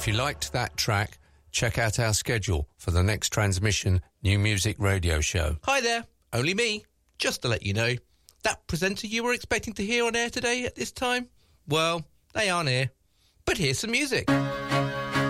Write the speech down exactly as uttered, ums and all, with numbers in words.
If you liked that track, check out our schedule for the next transmission New Music Radio Show. Hi there, only me. Just to let you know, that presenter you were expecting to hear on air today at this time, well, they aren't here. But here's some music.